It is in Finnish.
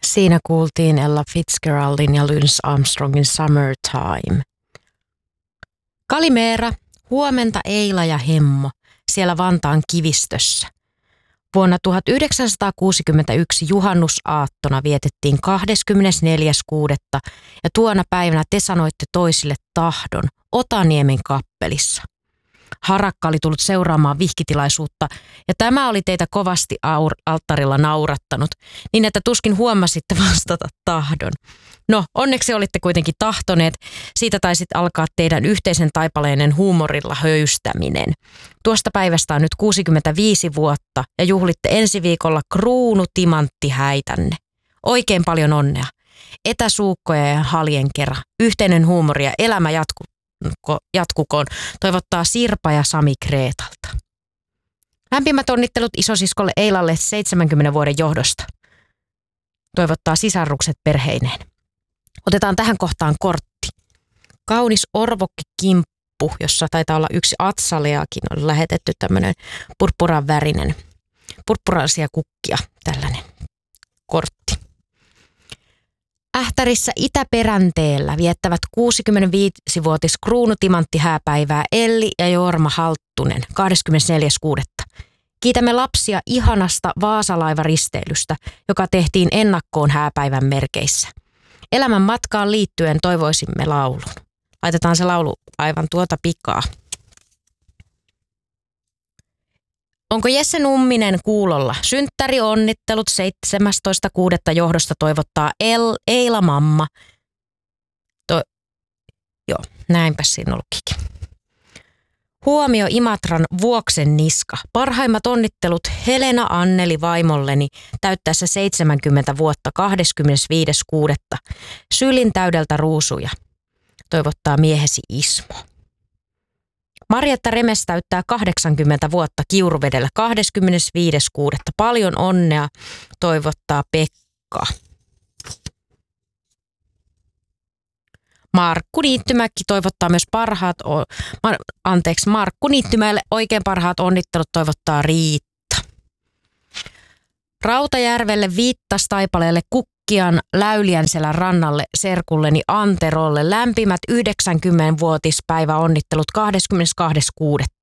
Siinä kuultiin Ella Fitzgeraldin ja Louis Armstrongin Summertime. Kalimera, huomenta Eila ja Hemmo, siellä Vantaan kivistössä. Vuonna 1961 juhannusaattona vietettiin 24.6. ja tuona päivänä te sanoitte toisille tahdon Otaniemen kappelissa. Harakka oli tullut seuraamaan vihkitilaisuutta ja tämä oli teitä kovasti alttarilla naurattanut, niin että tuskin huomasitte vastata tahdon. No, onneksi olitte kuitenkin tahtoneet. Siitä taisit alkaa teidän yhteisen taipaleinen huumorilla höystäminen. Tuosta päivästä on nyt 65 vuotta ja juhlitte ensi viikolla kruunutimanttihäitänne. Oikein paljon onnea. Etäsuukkoja ja haljen kerran. Yhteinen huumori ja elämä jatkukoon, toivottaa Sirpa ja Sami Kreetalta. Lämpimät onnittelut isosiskolle Eilalle 70 vuoden johdosta. Toivottaa sisarukset perheineen. Otetaan tähän kohtaan kortti. Kaunis orvokkikimppu, jossa taitaa olla yksi atsaleakin, on lähetetty tämmöinen purppuran värinen, purppuraisia kukkia, tällainen kortti. Ähtärissä Itäperänteellä viettävät 65-vuotis kruunutimanttihääpäivää Elli ja Jorma Halttunen 24.6. Kiitämme lapsia ihanasta Vaasalaivaristeilystä, joka tehtiin ennakkoon hääpäivän merkeissä. Elämän matkaan liittyen toivoisimme laulun. Laitetaan se laulu aivan tuota pikaa. Onko Jesse Numminen kuulolla? Synttärionnittelut 17.6. johdosta toivottaa Eila mamma. Joo, näinpä siinä lukikin. Huomio Imatran Vuoksen niska. Parhaimmat onnittelut Helena Anneli vaimolleni täyttäessä 70 vuotta 25.6. Sylin täydeltä ruusuja. Toivottaa miehesi Ismo. Marjatta Remes täyttää 80 vuotta Kiuruvedellä 25.6. Paljon onnea, toivottaa Pekka. Markku Niittymäki toivottaa myös Markku Niittymäelle oikein parhaat onnittelut toivottaa Riitta. Rautajärvelle Viittastaipaleelle Kukkian Läyliänselän rannalle serkulleni Anterolle lämpimät 90-vuotispäivä onnittelut 22.6.